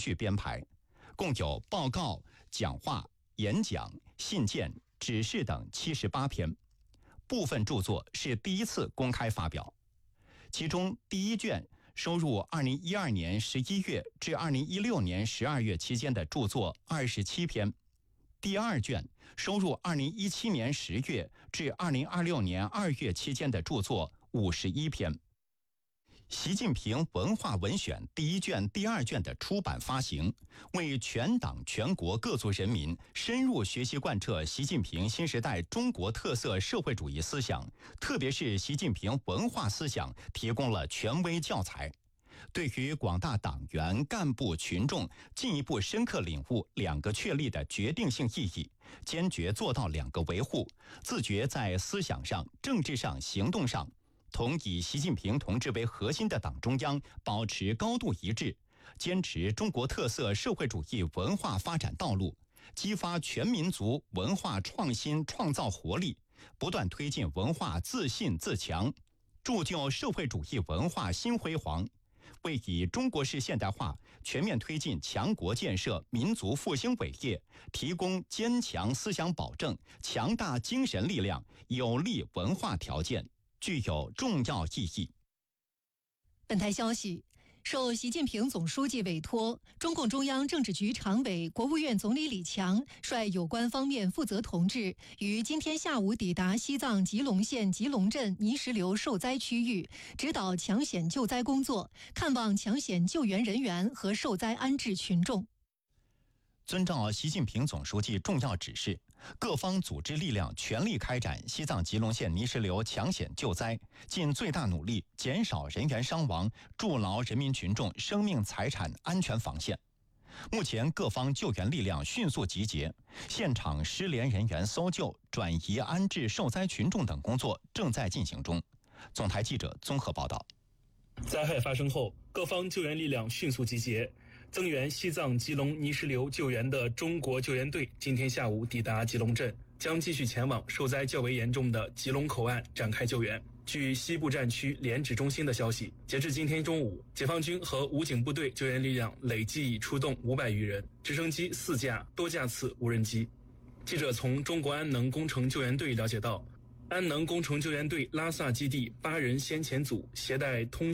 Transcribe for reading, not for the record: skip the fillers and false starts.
序编排，共有报告、讲话、演讲、信件、指示等78篇，部分著作是第一次公开发表。其中第一卷收入2012年11月至2016年12月期间的著作27篇，第二卷收入2017年10月至2026年2月期间的著作51篇。习近平文化文选第一卷、第二卷的出版发行，为全党全国各族人民深入学习贯彻习近平新时代中国特色社会主义思想，特别是习近平文化思想提供了权威教材，对于广大党员干部群众进一步深刻领悟两个确立的决定性意义，坚决做到两个维护，自觉在思想上、政治上、行动上同以习近平同志为核心的党中央保持高度一致，坚持中国特色社会主义文化发展道路，激发全民族文化创新创造活力，不断推进文化自信自强，铸就社会主义文化新辉煌，为以中国式现代化全面推进强国建设、民族复兴伟业提供坚强思想保证、强大精神力量、有利文化条件，具有重要意义。 本台消息，受习近平总书记委托，中共中央政治局常委、国务院总理李强率有关方面负责同志于今天下午抵达西藏吉隆县吉隆镇泥石流受灾区域，指导抢险救灾工作，看望抢险救援人员和受灾安置群众。 遵照习近平总书记重要指示，各方组织力量全力开展西藏吉隆县泥石流抢险救灾，尽最大努力减少人员伤亡，筑牢人民群众生命财产安全防线。目前各方救援力量迅速集结，现场失联人员搜救、转移安置受灾群众等工作正在进行中。总台记者综合报道。 灾害发生后，各方救援力量迅速集结，增援西藏吉隆泥石流救援的中国救援队今天下午抵达吉隆镇，将继续前往受灾较为严重的吉隆口岸展开救援。据西部战区联指中心的消息，截至今天中午，解放军和武警部队救援力量累计已出动500余人，直升机4架，多架次无人机。记者从中国安能工程救援队了解到，安能工程救援队拉萨基地8人先遣组携带通